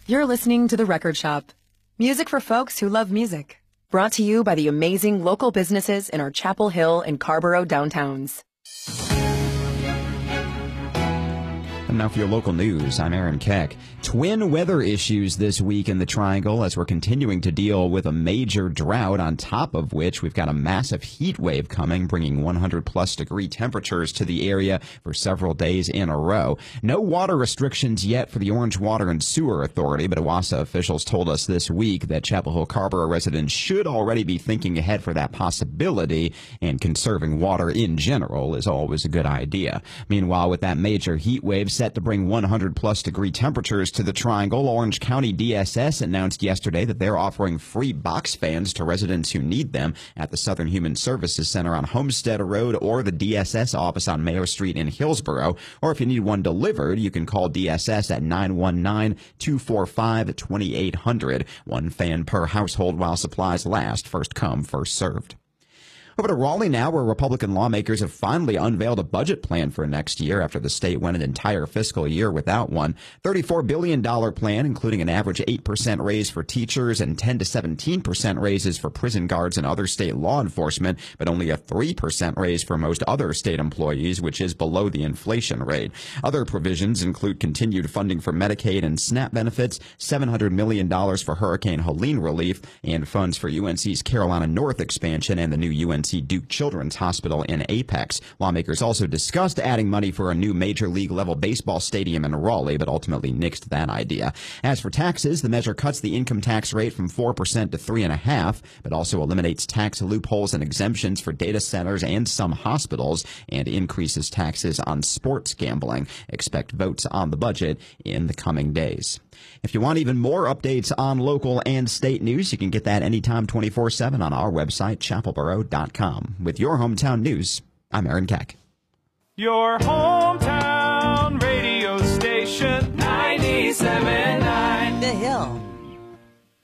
You're listening to The Record Shop. Music for folks who love music. Brought to you by the amazing local businesses in our Chapel Hill and Carborough downtowns. And now for your local news, I'm Aaron Keck. Twin weather issues this week in the Triangle as we're continuing to deal with a major drought, on top of which we've got a massive heat wave coming, bringing 100-plus degree temperatures to the area for several days in a row. No water restrictions yet for the Orange Water and Sewer Authority, but OWASA officials told us this week that Chapel Hill Carborough residents should already be thinking ahead for that possibility, and conserving water in general is always a good idea. Meanwhile, with that major heat wave set to bring 100-plus degree temperatures to the Triangle, Orange County DSS announced yesterday that they're offering free box fans to residents who need them at the Southern Human Services Center on Homestead Road or the DSS office on Mayo Street in Hillsborough. Or if you need one delivered, you can call DSS at 919-245-2800. One fan per household while supplies last. First come, first served. Over to Raleigh now, where Republican lawmakers have finally unveiled a budget plan for next year after the state went an entire fiscal year without one. $34 billion plan, including an average 8% raise for teachers and 10 to 17% raises for prison guards and other state law enforcement, but only a 3% raise for most other state employees, which is below the inflation rate. Other provisions include continued funding for Medicaid and SNAP benefits, $700 million for Hurricane Helene relief, and funds for UNC's Carolina North expansion and the new UNC Duke Children's Hospital in Apex. Lawmakers also discussed adding money for a new Major League level baseball stadium in Raleigh, but ultimately nixed that idea. As for taxes, the measure cuts the income tax rate from 4% to 3.5%, but also eliminates tax loopholes and exemptions for data centers and some hospitals, and increases taxes on sports gambling. Expect votes on the budget in the coming days. If you want even more updates on local and state news, you can get that anytime 24/7 on our website, chapelborough.com. With your hometown news, I'm Aaron Keck. Your hometown radio station.